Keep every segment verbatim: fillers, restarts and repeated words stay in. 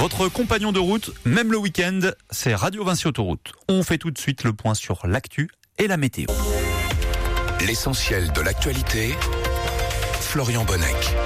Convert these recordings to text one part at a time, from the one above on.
Votre compagnon de route, même le week-end, c'est Radio Vinci Autoroute. On fait tout de suite le point sur l'actu et la météo. L'essentiel de l'actualité, Florian Bonnec.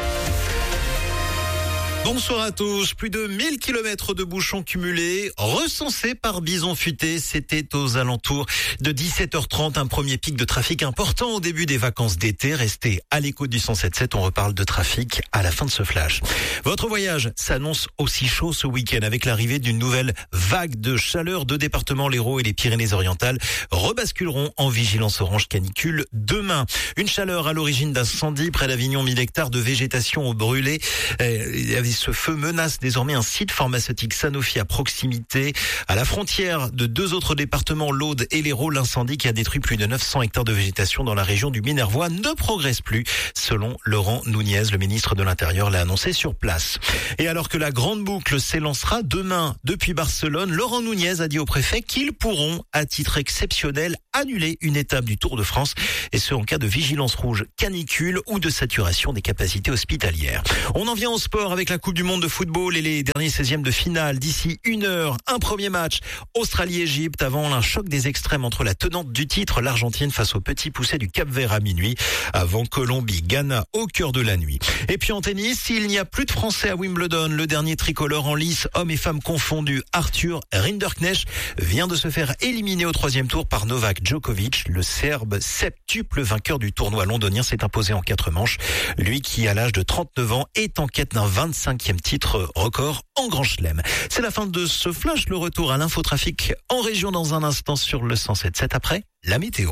Bonsoir à tous. Plus de mille kilomètres de bouchons cumulés recensés par Bison Futé. C'était aux alentours de dix-sept heures trente. Un premier pic de trafic important au début des vacances d'été. Restez à l'écoute du cent sept sept. On reparle de trafic à la fin de ce flash. Votre voyage s'annonce aussi chaud ce week-end avec l'arrivée d'une nouvelle vague de chaleur. Deux départements, l'Hérault et les Pyrénées-Orientales, rebasculeront en vigilance orange canicule demain. Une chaleur à l'origine d'incendie près d'Avignon. mille hectares de végétation ont brûlé. Euh, Ce feu menace désormais un site pharmaceutique Sanofi à proximité. À la frontière de deux autres départements, l'Aude et l'Hérault, l'incendie qui a détruit plus de neuf cents hectares de végétation dans la région du Minervois ne progresse plus, selon Laurent Nunez, le ministre de l'Intérieur l'a annoncé sur place. Et alors que la grande boucle s'élancera demain depuis Barcelone, Laurent Nunez a dit au préfet qu'ils pourront, à titre exceptionnel, annuler une étape du Tour de France, et ce en cas de vigilance rouge canicule ou de saturation des capacités hospitalières. On en vient au sport avec la Coupe du Monde de football et les derniers seizièmes de finale. D'ici une heure, un premier match Australie-Égypte avant un choc des extrêmes entre la tenante du titre, l'Argentine, face au petit poussé du Cap-Vert à minuit, avant Colombie-Ghana au cœur de la nuit. Et puis en tennis, il n'y a plus de Français à Wimbledon. Le dernier tricolore en lice, hommes et femmes confondus, Arthur Rinderknecht, vient de se faire éliminer au troisième tour par Novak Djokovic. Le Serbe septuple vainqueur du tournoi londonien s'est imposé en quatre manches. Lui qui, à l'âge de trente-neuf ans, est en quête d'un vingt-cinquième titre record en Grand Chelem. C'est la fin de ce flash. Le retour à l'infotrafic en région dans un instant sur le cent sept sept après la météo.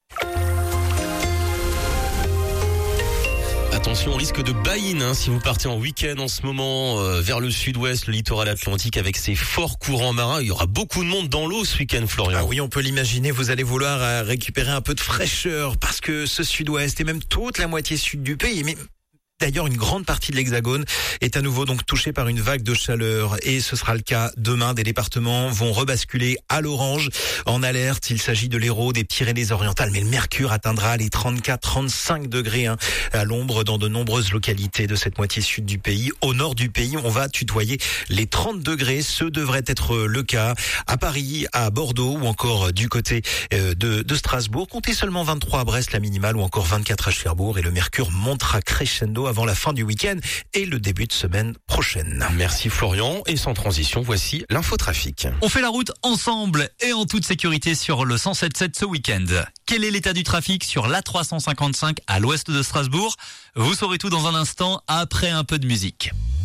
Attention au risque de buy-in hein, si vous partez en week-end en ce moment euh, vers le sud-ouest, le littoral atlantique avec ses forts courants marins. Il y aura beaucoup de monde dans l'eau ce week-end, Florian. Ah oui, on peut l'imaginer. Vous allez vouloir euh, récupérer un peu de fraîcheur parce que ce sud-ouest et même toute la moitié sud du pays, mais d'ailleurs, une grande partie de l'Hexagone est à nouveau donc touchée par une vague de chaleur et ce sera le cas demain. Des départements vont rebasculer à l'orange en alerte. Il s'agit de l'Hérault, des Pyrénées-Orientales, mais le mercure atteindra les trente-quatre à trente-cinq degrés hein, à l'ombre dans de nombreuses localités de cette moitié sud du pays. Au nord du pays, on va tutoyer les trente degrés. Ce devrait être le cas à Paris, à Bordeaux ou encore du côté de, de Strasbourg. Comptez seulement vingt-trois à Brest, la minimale, ou encore vingt-quatre à Cherbourg et le mercure montera crescendo avant la fin du week-end et le début de semaine prochaine. Merci Florian. Et sans transition, voici l'infotrafic. On fait la route ensemble et en toute sécurité sur le cent sept sept ce week-end. Quel est l'état du trafic sur l'A trois cent cinquante-cinq à l'ouest de Strasbourg? Vous saurez tout dans un instant après un peu de musique.